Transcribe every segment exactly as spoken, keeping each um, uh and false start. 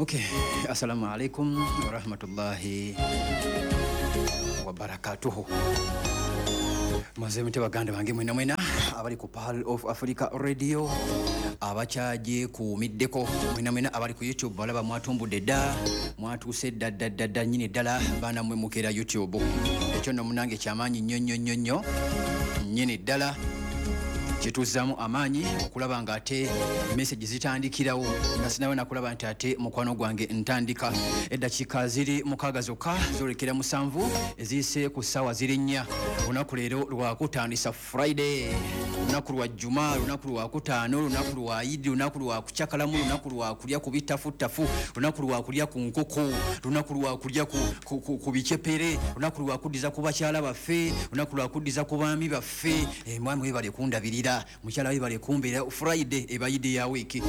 Okay, assalamu alaikum wa rahmatullahi wa barakatuhu. Mazemete baganda bange mwena mwena abali ku Pearl of Africa Radio abachaje ku middeko mwena mwena abali ku YouTube balaba mwatumbudde dda mwatuse dda dda dda nyine ddala bana mwe mukera YouTube ekyo no munange kyamanyi nnyo nnyo nnyo nnyo nyine ddala kituzamu amaanyi okulaba nga ate message zitandikirawo nga sinawe nakulaba nti ate mukwano gwange ntandika eddakiika ziri mukaaga zokka zolekera musanvu eziyise ku ssaawa ziri nnya lunaku leero lwakutandisa Friday lunaku lwa Juma lunaku lwa kutaano lunaku lwa Idi lunaku lwa kucakalamu lunaku lwa kulya ku bitafuttafu lunaku lwa kulya ku nkoko lunaku lwa kulya ku, ku, ku, ku bicepere lunaku lwa kuddiza ku bakyala baffe lunaku lwa kuddiza ku baami baffe e, mwami webale kundabirira mukyala webale kumbeera Friday ebayide ya wiki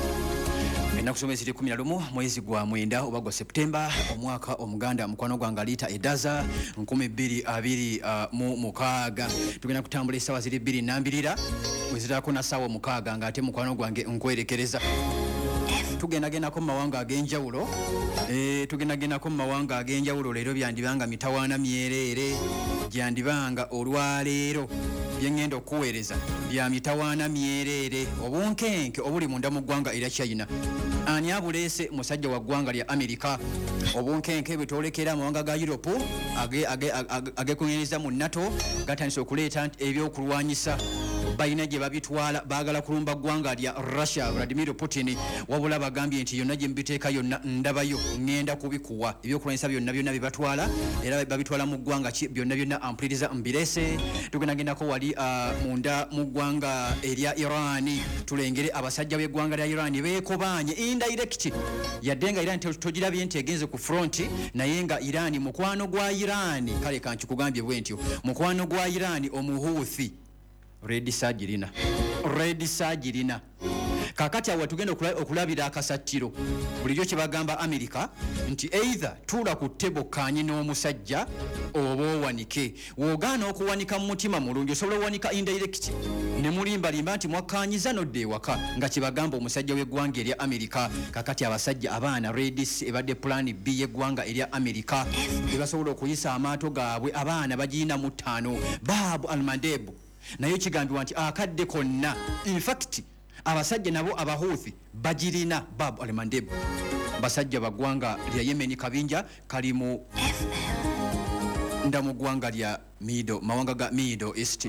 ennaku zomwe ziri kumi na lumu mwezi gwa mwenda oba gwa Septemba omwaka omuganda mukwano gwange liita edaza nkumi bbiri abiri uh, mu mukaaga tugenda kutambula essaawa ziri bbiri nambirira wezirako na ssaawa mukaaga nga ate mukwano gwange nkwerekereza tugendagendako mu mawanga ag'enjawulo e, tugendagendako mu mawanga ag'enjawulo leero byandibanga mitawaana myereere gyandibanga olwaleero byengenda okuweereza bya mitawaana myereere obunkenke obuli munda mu ggwanga erya China ani abuleese musajja wa ggwanga lya Amerika obunkenke bwetwolekera amawanga ga Europe agekuŋŋaanyiriza mu NATO gatandise okuleeta ebyokulwanyisa balina gye babitwala baagala kulumba ggwanga lya Russia Vladimir Putin wabula bagambye nti yonna gye mbiteeka yonna ndabayo ŋŋenda kubikuwa ebyokulwanyisa byonna byonna bibatwala era babitwala mu ggwanga ki byonna byonna ampuliriza mbirese tugendagendako wali uh, munda mu ggwanga erya Iran tulengere abasajja b'eggwanga lya Iran beekobanye indirect yadde nga Iran togirabye nti egenze ku front naye nga Iran mukwano gwa Iran kale kankikugambye bwe ntyo mukwano gwa Iran omuhuuthi Red Sajirina Red Sajirina kakati awo tugenda okulabira akasattiro bulijjo kye bagamba America nti either tula ku tebo kanyi n'omusajja oba owanike woogaana okuwanika mu mutima mulungi osobola owanika indirect ne mulimbalimba nti mwakkanyiza nodde ewaka nga kye bagamba omusajja w'eggwanga erya America kakati abasajja abaana Redis ebadde plan B y'eggwanga erya America ebasobola okuyisa amaato gaabwe abaana bagirina mu ttaano Babu Almandeb naye kigambibwa nti akadde konna in fact abasajja nabo abahuthi bagirina Babu Almandeb basajja bagwanga lya Yemen kabinja kali mu nda mu gwanga lya Middle mawanga ga Middle East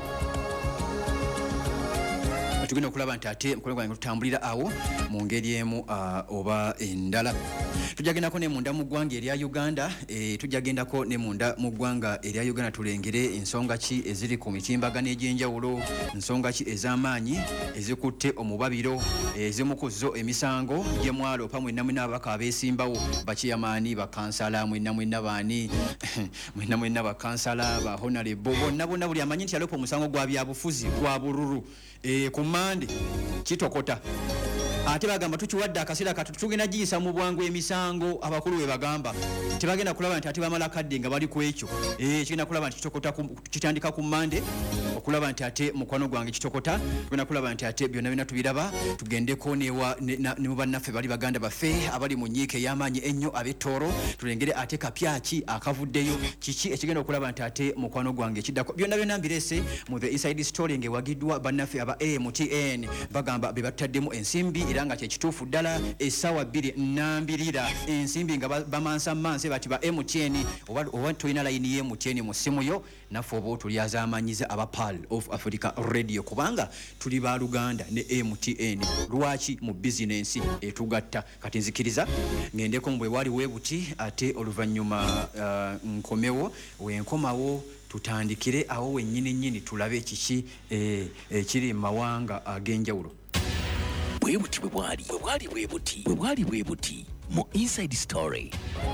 tugenda okulaba nti ate mukono gwange tutambulira awo mu ngeri emu uh, oba endala tujagendako ne munda mu ggwanga erya Uganda e, tujagendako ne munda mu ggwanga erya Uganda tulengere ensonga ki eziri ku mitimbagano egy'enjawulo ensonga ki ez'amaanyi ezikutte omubabiro ezimu ku zo emisango gye mwalo pa mwenna mwenna abaka abeesimbawo bakiyamaani bakansala mwenna mwenna baani mwenna mwenna bakansala ba honorable bonna bonna buli amanyi nti yalopa omusango gwa byabufuzi gwa bururu e, ku mande kitokota ate bagamba tukiwadde akaseera katu tugenda giyisa mu bwangu emisango abakulu we bagamba tebagenda kulaba nti ate bamala kadde nga bali ku ekyo eh kigenda kulaba nti kitokota kitandika ku Mande okulaba nti ate mukwano gwange kitokota tugenda kulaba nti ate byonna bina tubiraba tugendeko newa ne mu bannaffe bali baganda baffe abali mu nyiike y'amaanyi ennyo ab'ettoro tulengere ate kapyaki akavuddeyo kiki ekigenda okulaba nti ate mukwano gwange kiddako byonna byonna mbirese mu the inside story ngewagiddwa bannaffe aba M T N bagamba be bataddemu ensimbi era nga kyekituufu ddala essaawa bbiri nambirira ensimbi nga bamansa manse bati ba M T N oba, oba tulina layini y'M T N mu ssimu yo naffe oba otulyazamanyiza aba Pearl of Africa Radio kubanga tuli ba Luganda ne M T N lwaki mu bizinensi etugatta kati nzikiriza ngendeko mbwe wali webuti ate oluvannyuma uh, nkomewo wenkomawo tutandikire awo wennyini nnyini tulabe kiki ekiri e, mawanga ag'enjawulo bwebuti bwebwali bwebwali bwebuti bwebwali bwebuti mu inside story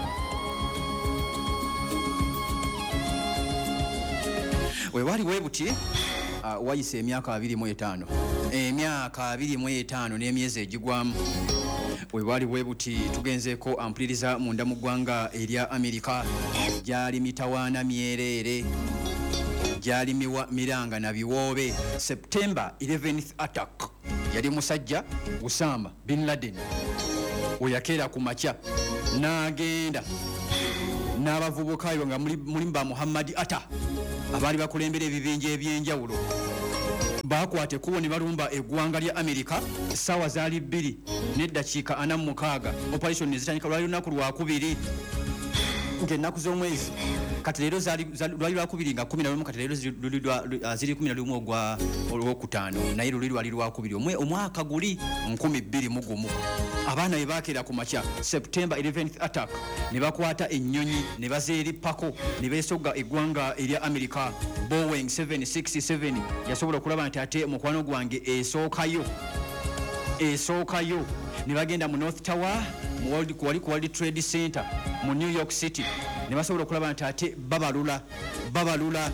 webwali bwebuti uh, wayise emyaka abiri mu etaano emyaka abiri mu etaano n'emyezi egigwamu webwali bwebuti tugenzeko ampuliriza munda mu ggwanga erya Amerika gyali mitawaana myereere gyali miranga na biwoobe September eleventh attack yali musajja Osama bin Laden oyakeera ku makya n'agenda n'abavubuka ayo nga mulimu ba Muhammad Atta abaali bakulembera ebibinja ebyenjawulo bakwate kubo ne balumba eggwanga lya Amerika essaawa zaali bbiri n'eddakiika ana mu mukaaga operation zitandika lwali lunaku lwakubiri ng'ennaku z'omwezi kati leero lwali lwakubiri nga kumi na lumu kati leero ziri kumi na lumu ogwa olwokutaano naye luli lwali lwakubiri omwaka guli nkumi bbiri mu gumu abaana be baakeera ku makya September eleventh attack ne bakwata ennyonyi ne bazeerippako ne beesogga eggwanga erya Amerika Boeing seven sixty-seven yasobola okulaba nti ate mukwano gwange esookayo esookayo ne bagenda mu North Tower mu World Kuwali World Trade Center mu New York City ne basobola okulaba nti ate babalula babalula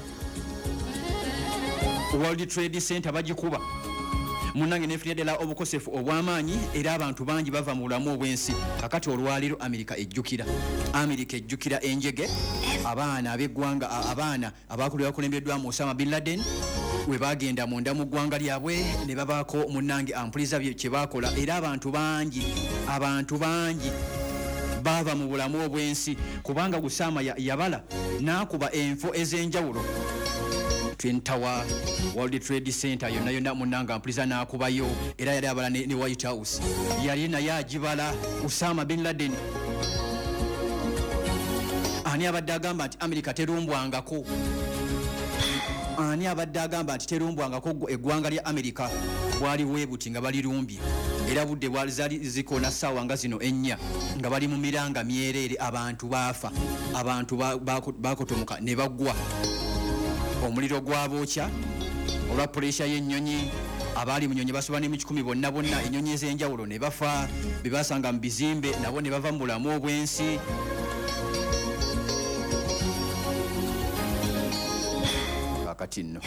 World Trade Center bagikuba munange nefunye ddala obukosefu obw'amaanyi era abantu bangi bava mu bulamu obw'ensi kakati olwaliro Amerika ejjukira Amerika ejjukira enjege abaana ab'eggwanga abaana abaakulira bakulembeddwamu Osama Bin Laden we bagenda munda mu ggwanga lyabwe ne babaako munange ampuliza kye baakola era abantu bangi abantu bangi bava mu bulamu obw'ensi kubanga Osama yabala n'akuba enfo ez'enjawulo Twin Tower World Trade Center yonna yonna munanga ampuliza n'akubayo era yali abala ne, ne White House yali naye agibala Osama Bin Laden ani abadde agamba nti Amerika terumbwangako ani abadde agamba nti terumbwangako eggwanga lya Amerika bwali weebuti nga balirumbye era budde bwali zali zikona ssaawa nga zino ennya nga bali mu miranga myereere abantu baafa abantu bakotomuka ne baggwa omuliro gwabookya olwa puresha y'ennyonyi abaali mu nnyonyi basoba ne mu kikumi bonna bonna ennyonyi ez'enjawulo ne bafa be basanga mu bizimbe nabo ne bava mu bulamu obw'ensi kakati nno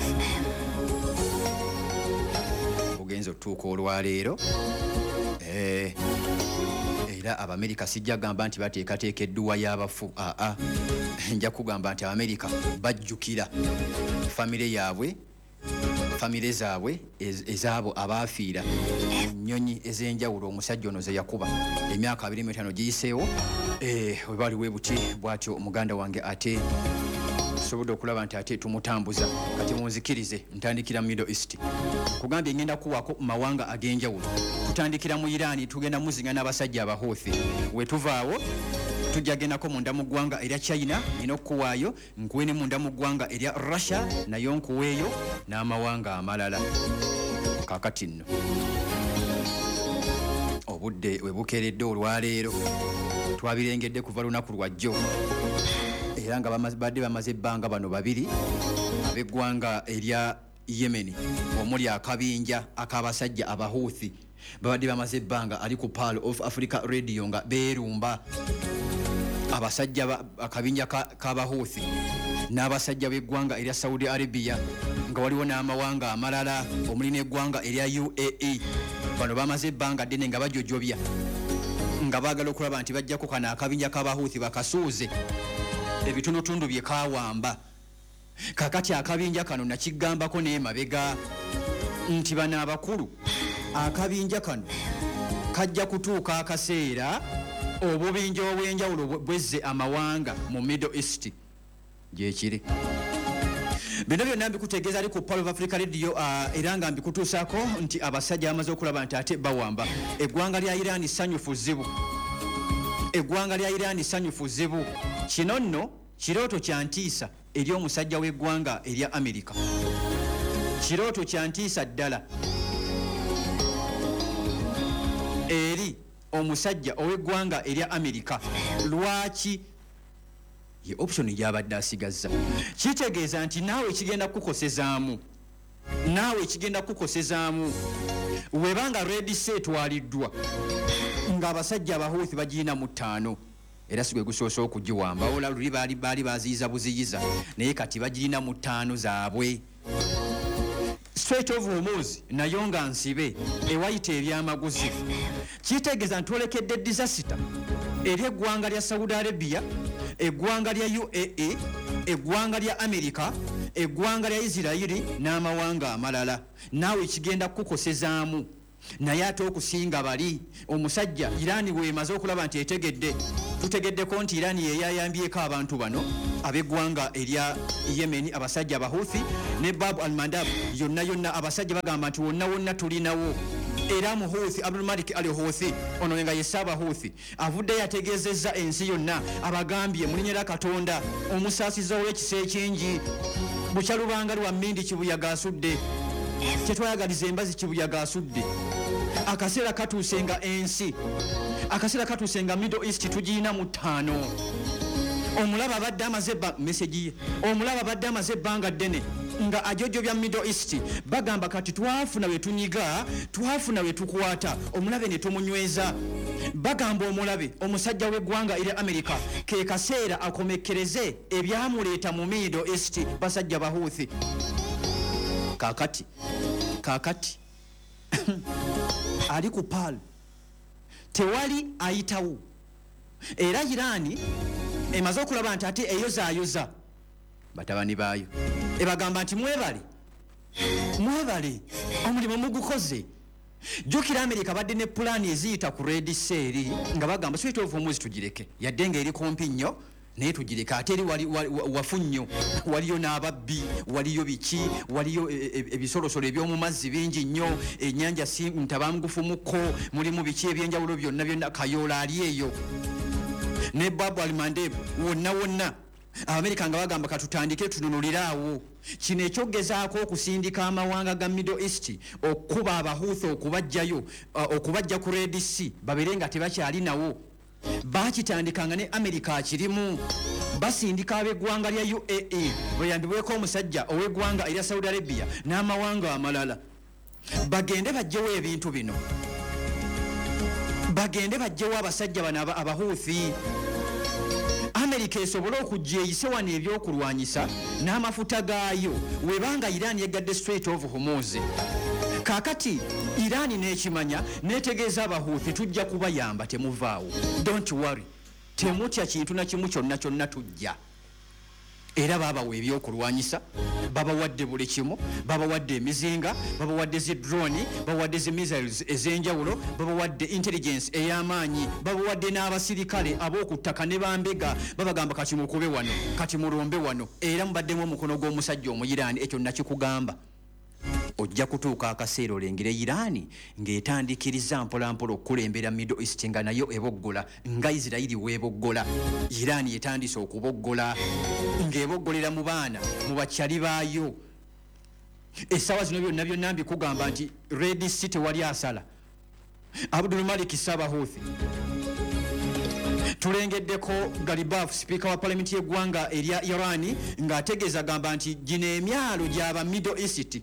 ogenza otuuka olwaleero eh, era Abamerika sijja gamba nti bateekateeka edduwa y'abafu aa nja kugamba nti Abamerika bajjukira famire yaabwe famire zaabwe ezaabo abaafiira ennyonyi ez'enjawulo omusajja ono ze yakuba emyaka abiri mu etaano giyiseewo eh, we bali we buti bw'atyo omuganda wange ate sobodde okulaba nti ate tumutambuza kati munzikirize ntandikira Middle East kugambye ngenda kuwako mawanga ag'enjawulo tutandikira mu Iran tugenda muzinga n'abasajja abahouthi we tuvaawo tujja gendako munda mu ggwanga erya China nina okuwaayo nkuwe ne munda mu ggwanga erya Russia nayo nkuweeyo n'amawanga amalala kakati nno obudde we bukeeredde olwaleero twabirengedde kuva lunaku lwajjo era nga badde bamaze ebbanga bano babiri ab'eggwanga erya Yemen omuli akabinja ak'abasajja abahouthi babadde bamaze ebbanga ali ku Pearl of Africa Radio nga beerumba abasajja akabinja k'abahouthi n'abasajja b'eggwanga erya Saudi Arabia nga waliwo n'amawanga amalala omuli n'eggwanga erya U A E bano bamaze ebbanga ddene nga bajojobya nga baagala okulaba nti bajjako kano akabinja k'abahouthi bakasuuze ebitunutundu bye kaawamba kakati akabinja kano nakigambako n'emabega nti bano abakulu akabinja kano kajja kutuuka akaseera obubinja obw'enjawulo bwezze amawanga mu Middle East gyekiri bino byonna mbikutegeeza ali ku Pearl of Africa Radio uh, era nga mbikutuusaako nti abasajja bamaze okulaba nti ate bawamba eggwanga lya Iran ssanyufu zibu eggwanga lya Iran ssanyufu zibu kino nno kirooto kya ntiisa eri omusajja w'eggwanga erya Amerika kirooto kya ntiisa ddala eri omusajja ow'eggwanga erya Amerika lwaki ye option gy'abadde asigazza kitegeeza nti naawe kigenda kukukosezaamu naawe kigenda kukukosezaamu webanga red sea etwaliddwa ng'abasajja abahouthi bagirina mu ttaano era sigwe gusoose okugiwamba ola luli baali baali baziyiza buziyiza naye kati bagirina mu ttaano zaabwe Strait of Hormuz nayo nga nsibe ewayita ebyamaguzi kitegeeza nti olekedde disaster eri eggwanga lya Saudi Arabia eggwanga lya U A E eggwanga lya Amerika eggwanga lya Isirairi n'amawanga amalala naawe kigenda kukukosezaamu naye ate okusinga bali omusajja Iran weemaze okulaba nti etegedde tutegeddeko nti Iran yeyayambyeko abantu bano ab'eggwanga erya Yemen abasajja abahouthi ne Bab al-Mandab yonna yonna abasajja bagamba nti wonna wonna tulinawo era muhouthi Abdul Malik al-Houthi ono nga yesaba Houthi avudde yategezezza ensi yonna abagambye mulinyera Katonda omusaasiza w'ekisa ekingi bukyalubanga lwa Mindi Kibuyaga asudde tetwayagaliza embazi Kibuyaga asudde akaseera katuusenga ensi akaseera katuusenga Middle East tugiina mu ttaano omulaba abadde amaze message ye omulaba abadde amaze ebbanga ddene nga ajojo bya Middle East bagamba kati twafuna we tunyiga twafuna we tukwata omulabe ne tumunyweza bagamba omulabe omusajja w'eggwanga eri America ke kaseera akomekereze ebyamuleeta mu Middle East basajja bahouthi kakati kakati ali ku pal tewali ayitawo era Irani emaze okulaba nti ate eyozaayoza batabani baayo ebagamba nti mwebale mwebale omulimu mugukoze jukira America badde ne pulaani eziyita ku Red Sea nga bagamba Strait of Hormuz tugireke yadde nga eri kumpi nnyo naye tugireke ate eri wali wafu nnyo waliyo n'ababbi waliyo biki waliyo ebisolosolo ebyomu mazzi bingi nnyo ennyanja si ntabamugufumuko mulimu biki ebyenjawulo byonna byonna Kayola ali eyo ne Bab al-Mandeb wonna wonna America nga bagamba katutandike tununuliraawo kino ekyogezaako okusindika amawanga ga Middle East okuba abahouthi okubajjayo okubajja ku Red Sea babere nga tebakyali nawo bakitandikanga ne America akirimu basindika ab'eggwanga lya U A E bweyambibweko omusajja ow'eggwanga erya Saudi Arabia n'amawanga amalala bagende bajjewo ebintu bino bagende bajjewo abasajja bano abahouthi America esobola okujja eyise wano ebyokulwanyisa n'amafuta gaayo webanga Iran yegadde Strait of Hormuz kakati Iran n'ekimanya netegeeza abahouthi tujja kubayamba temuvaawo don't worry temutya kintu na kimu kyonna kyonna tujja era babawa ebyokulwanyisa babawadde buli kimu babawadde emizinga babawadde zi drone babawadde zi missiles ez'enjawulo babawadde intelligence ey'amaanyi babawadde n'abasirikale ab'okuttaka ne bambega babagamba kati mukube wano kati mulumbe wano era mubaddemu omukono gw'omusajja omuyiraani ekyo nakikugamba ojja kutuuka akaseera olengere Iran ng'etandikiriza mpolampola okukulembera Middle East nga nayo eboggola nga Isirairi weeboggola Iran yetandise okuboggola ng'eboggolera mu baana mu bakyali baayo essaawa zino byonna byonna mbikugamba nti Red Sea tewali asala Abdul Malik Sabahouthi tulengeddeko Galibaf speaker wa parliament y'eggwanga erya Iran ng'ategeeza gamba nti gino emyalo gy'aba Middle East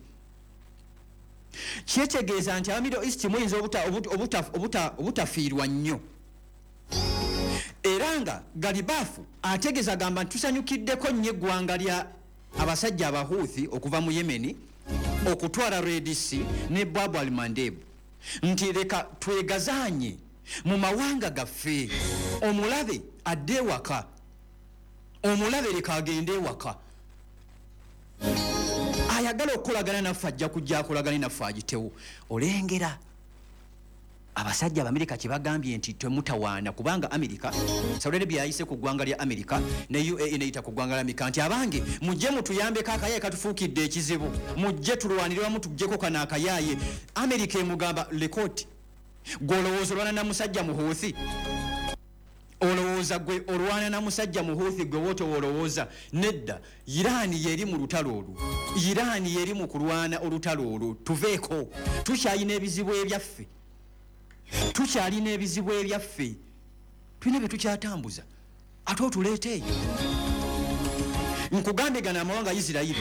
kyetegeeza nti aba Middle East muyinza obutafiirwa nnyo era nga Galibafu ategeeza gamba nti tusanyukiddeko nnyo eggwanga lya abasajja abahouthi okuva mu Yemeni okutwala Red Sea ne Bab al-Mandeb nti leka twegazaanye mu mawanga gaffe omulabe adde ewaka omulabe leka agende ewaka ayagala okukolagana naffe ajja kujja akolagane naffe agitewo olengera abasajja Abamerika kye bagambye nti temutawaana kubanga Amerika Saudi Arabia yayise ku ggwanga lya Amerika ne U A E neyita ku ggwanga lya Amerika nti abange mujje mutuyambeko akayaye katufuukidde ekizibu mujje tulwanire wamu tuggyeko kana akayaye Amerika emugamba lekoti gw'olowooza olwana na musajja muhouthi olowooza gwe olwana na musajja muhouthi gwe woto olowooza nedda Iran yeri mu lutalo olwo Iran yeri mu kulwana olutalo olwo tuveeko tukyalina ebizibu ebyaffe tukyalina ebizibu ebyaffe tulina bye tukyatambuza ate otuleeteeyo nkugambe gana amawanga Isirairi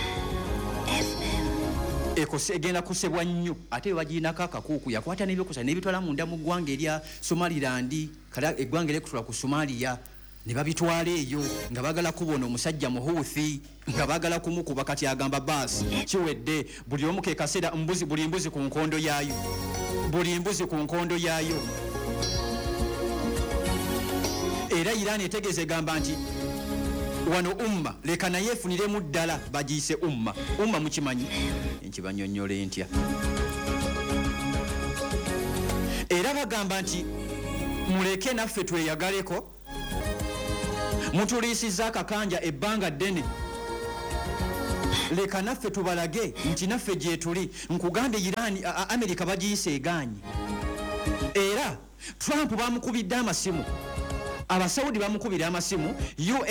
ekose egenda kusebwa nnyo ate bagiinako akakuuku yakwata n'ebyokusa n'ebitwala munda mu ggwanga erya Somaliland kala eggwanga eryekutula ku Somalia ne babitwala eyo nga bagala kubona omusajja muhouthi nga bagala kumukuba kati agamba baasi kiwedde buli omu ke kaseera mbuzi buli mbuzi ku nkondo yaayo buli mbuzi ku nkondo yaayo era Iran etegeeza egamba nti wano umma leka naye efuniremu ddala bagiyise umma umma mukimanyi nkibanyonnyole ntya era bagamba nti muleke naffe tweyagaleko mutuliisizza akakanja ebbanga ddene leka naffe tubalage nti naffe gye tuli nkugambe Iran Amerika bagiyise egaanyi era Trump bamukubidde amasimu abasaudi bamukubira amasimu